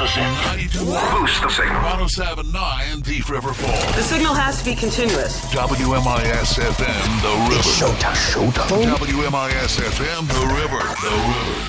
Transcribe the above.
us in. 92. Boost the signal. 1079 Thief River Falls. The signal has to be continuous. WMIS FM, The River. Showtime. WMIS FM, The River.